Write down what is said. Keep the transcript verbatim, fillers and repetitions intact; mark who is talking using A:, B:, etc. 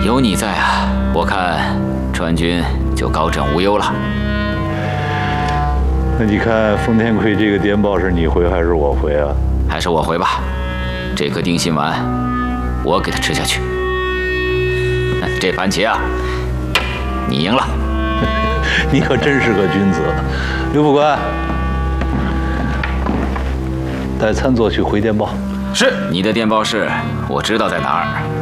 A: 有你在啊，我看川军就高枕无忧了。
B: 那你看丰田奎这个电报是你回还是我回啊？
A: 还是我回吧，这颗定心丸我给他吃下去。这盘棋啊，你赢了。
B: 你可真是个君子，刘副官，带参佐去回电报。
A: 是，你的电报室我知道在哪儿。